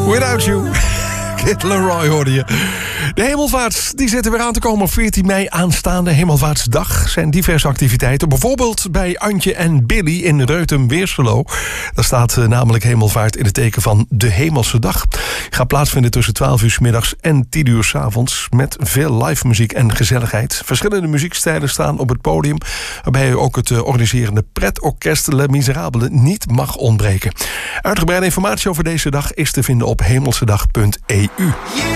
Without You. Kid Laroi hoorde je. De hemelvaart die zit er weer aan te komen op 14 mei aanstaande Hemelvaartsdag. Zijn diverse activiteiten. Bijvoorbeeld bij Antje en Billy in Reutem-Weerschelo. Daar staat namelijk hemelvaart in het teken van de Hemelse Dag. Gaat plaatsvinden tussen 12 uur 's middags en 10 uur 's avonds. Met veel live muziek en gezelligheid. Verschillende muziekstijlen staan op het podium. Waarbij ook het organiserende pretorkest Les Miserables niet mag ontbreken. Uitgebreide informatie over deze dag is te vinden op hemelsedag.eu.